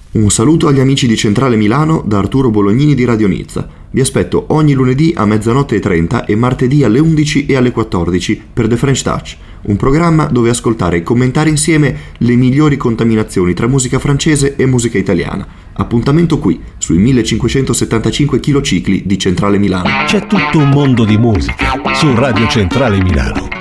Un saluto agli amici di Centrale Milano da Arturo Bolognini di Radio Nizza. Vi aspetto ogni lunedì a 00:30 e martedì alle 11 e alle 14 per The French Touch, un programma dove ascoltare e commentare insieme le migliori contaminazioni tra musica francese e musica italiana. Appuntamento qui, sui 1575 km di Centrale Milano. C'è tutto un mondo di musica su Radio Centrale Milano.